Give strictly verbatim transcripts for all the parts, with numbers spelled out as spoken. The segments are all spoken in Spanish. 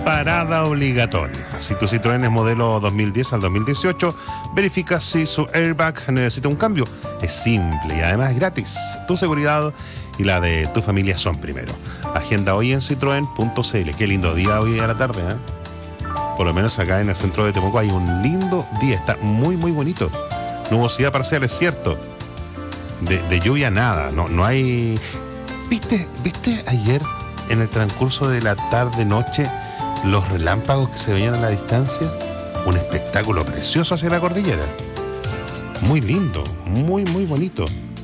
parada obligatoria. Si tu Citroën es modelo dos mil diez al dos mil dieciocho, verifica si su airbag necesita un cambio. Es simple y además gratis. Tu seguridad y la de tu familia son primero. Agenda hoy en citroen punto c l. Qué lindo día hoy a la tarde, ¿eh? Por lo menos acá en el centro de Temuco hay un lindo día. Está muy, muy bonito. Nubosidad parcial, es cierto. De, de lluvia nada. No, no hay... ¿Viste, ¿Viste ayer en el transcurso de la tarde-noche los relámpagos que se veían a la distancia? Un espectáculo precioso hacia la cordillera. Muy lindo, muy, muy bonito.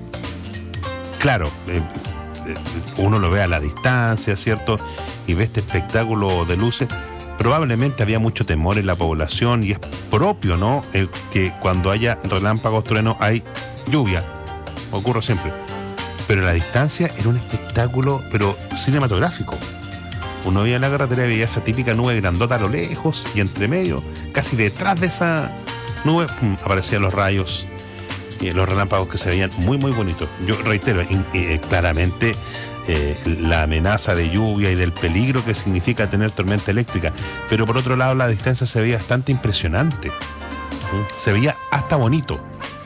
Claro, eh, eh, uno lo ve a la distancia, ¿cierto? Y ve este espectáculo de luces. Probablemente había mucho temor en la población y es propio, ¿no? El que cuando haya relámpagos, truenos, hay lluvia. Ocurre siempre. Pero a la distancia era un espectáculo, pero cinematográfico. Uno veía en la carretera y veía esa típica nube grandota a lo lejos y entre medio, casi detrás de esa nube, pum, aparecían los rayos y los relámpagos que se veían muy, muy bonitos. Yo reitero, in, eh, claramente eh, la amenaza de lluvia y del peligro que significa tener tormenta eléctrica, pero por otro lado la distancia se veía bastante impresionante. Se veía hasta bonito.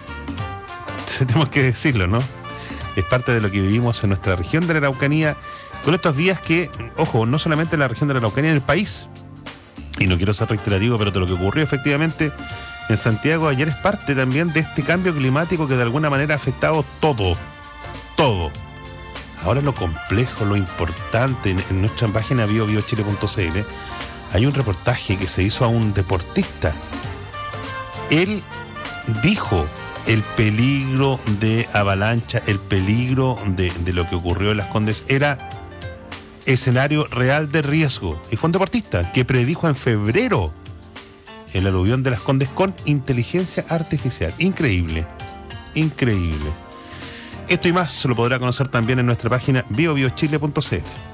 Tenemos que decirlo, ¿no? Es parte de lo que vivimos en nuestra región de la Araucanía, con estos días que, ojo, no solamente en la región de la Araucanía, en el país, y no quiero ser reiterativo, pero de lo que ocurrió efectivamente en Santiago ayer es parte también de este cambio climático que de alguna manera ha afectado todo, todo. Ahora lo complejo, lo importante, en, en nuestra página bio bio chile punto c l hay un reportaje que se hizo a un deportista. Él dijo el peligro de avalancha, el peligro de, de lo que ocurrió en Las Condes era escenario real de riesgo. Y fue un deportista que predijo en febrero el aluvión de Las Condes con inteligencia artificial. Increíble, increíble. Esto y más se lo podrá conocer también en nuestra página bio bio chile punto c l.